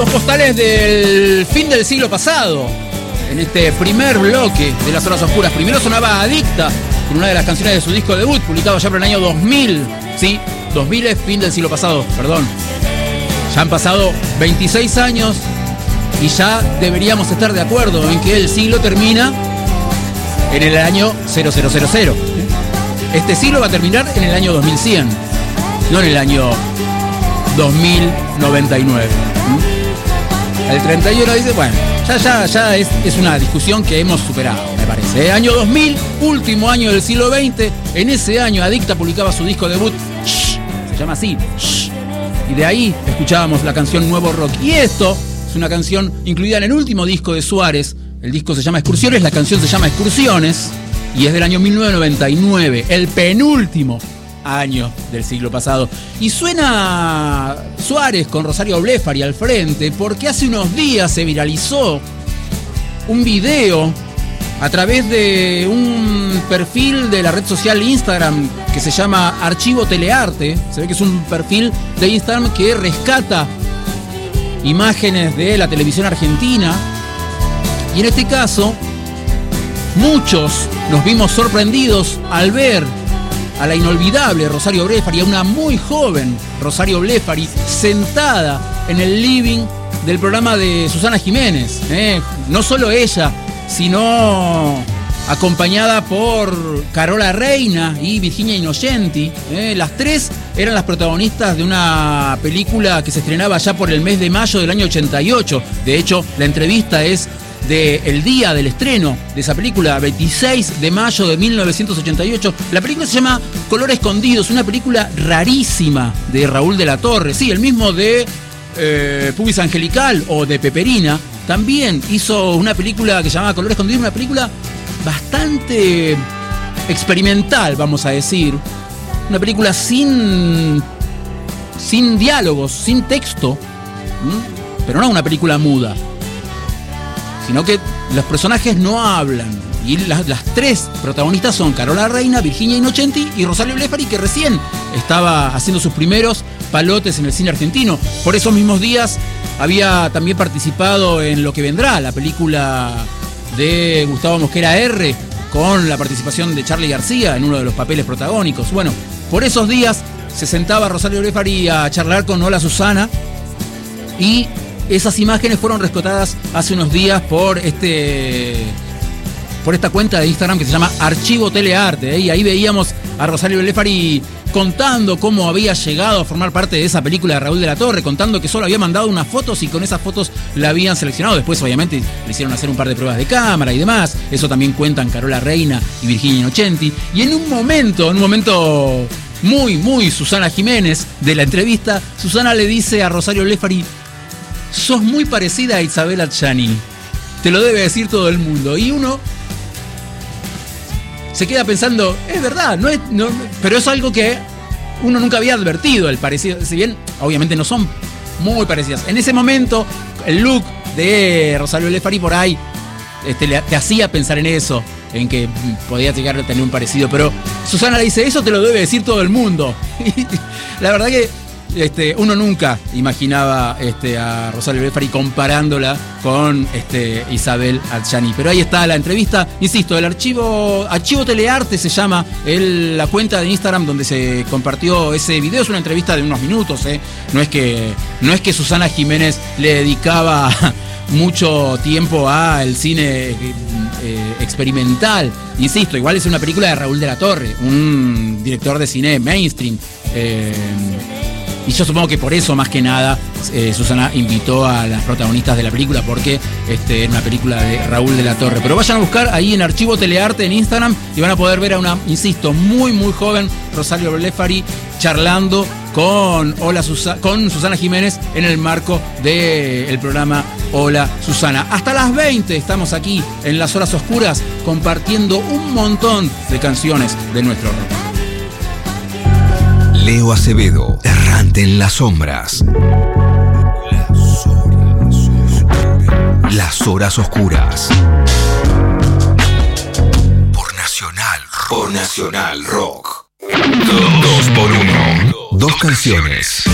Postales del fin del siglo pasado. En este primer bloque de Las Horas Oscuras, primero sonaba Adicta, con una de las canciones de su disco debut, publicado ya por el año 2000. Sí, 2000 es fin del siglo pasado, perdón. Ya han pasado 26 años y ya deberíamos estar de acuerdo en que el siglo termina en el año 0000. Este siglo va a terminar en el año 2100, no en el año 2099. El 31 dice, bueno, ya es una discusión que hemos superado, me parece. Año 2000, último año del siglo XX. En ese año Adicta publicaba su disco debut, Shh, se llama así, Shh, y de ahí escuchábamos la canción Nuevo Rock. Y esto es una canción incluida en el último disco de Suárez. El disco se llama Excursiones, la canción se llama Excursiones y es del año 1999, el penúltimo año del siglo pasado. Y suena Suárez con Rosario Blefari al frente porque hace unos días se viralizó un video a través de un perfil de la red social Instagram que se llama Archivo Telearte. Se ve que es un perfil de Instagram que rescata imágenes de la televisión argentina. Y en este caso, muchos nos vimos sorprendidos al ver a la inolvidable Rosario Blefari, a una muy joven Rosario Blefari, sentada en el living del programa de Susana Jiménez. No solo ella, sino acompañada por Carola Reina y Virginia Innocenti. Las tres eran las protagonistas de una película que se estrenaba ya por el mes de mayo del año 88. De hecho, la entrevista es del día del estreno de esa película, 26 de mayo de 1988. La película se llama Color Escondido, es una película rarísima de Raúl de la Torre, sí, el mismo de Pubis Angelical o de Peperina. También hizo una película que se llama Color Escondido, una película bastante experimental, vamos a decir. Una película sin diálogos, sin texto, pero no una película muda, sino que los personajes no hablan. Y las tres protagonistas son Carola Reina, Virginia Innocenti y Rosario Blefari, que recién estaba haciendo sus primeros palotes en el cine argentino. Por esos mismos días había también participado en Lo que vendrá, la película de Gustavo Mosquera R, con la participación de Charly García en uno de los papeles protagónicos. Bueno, por esos días se sentaba Rosario Blefari a charlar con Hola Susana, y esas imágenes fueron rescatadas hace unos días por esta cuenta de Instagram que se llama Archivo Telearte. Y ahí veíamos a Rosario Blefari contando cómo había llegado a formar parte de esa película de Raúl de la Torre, contando que solo había mandado unas fotos y con esas fotos la habían seleccionado. Después, obviamente, le hicieron hacer un par de pruebas de cámara y demás. Eso también cuentan Carola Reina y Virginia Innocenti. Y en un momento muy, muy Susana Jiménez de la entrevista, Susana le dice a Rosario Blefari: sos muy parecida a Isabel Adjani, te lo debe decir todo el mundo. Y uno se queda pensando, es verdad, pero es algo que uno nunca había advertido, el parecido. Si bien obviamente no son muy parecidas, en ese momento el look de Rosario Blefari por ahí te hacía pensar en eso, en que podía llegar a tener un parecido. Pero Susana le dice, eso te lo debe decir todo el mundo. Y la verdad que uno nunca imaginaba a Rosario Blefari comparándola con Isabel Adjani. Pero ahí está la entrevista, insisto, el Archivo Telearte se llama la cuenta de Instagram donde se compartió ese video. Es una entrevista de unos minutos, no es que Susana Jiménez le dedicaba mucho tiempo al cine experimental. Insisto, igual es una película de Raúl de la Torre, un director de cine mainstream. Y yo supongo que por eso, más que nada, Susana invitó a las protagonistas de la película, porque era una película de Raúl de la Torre. Pero vayan a buscar ahí en Archivo Telearte en Instagram y van a poder ver a una, insisto, muy, muy joven Rosario Blefari charlando con Susana Jiménez en el marco del programa Hola Susana. Hasta las 20 estamos aquí en Las Horas Oscuras compartiendo un montón de canciones de nuestro rock. Leo Acevedo, errante en las sombras. Las Horas Oscuras. Por Nacional Rock. 2x1. Dos canciones.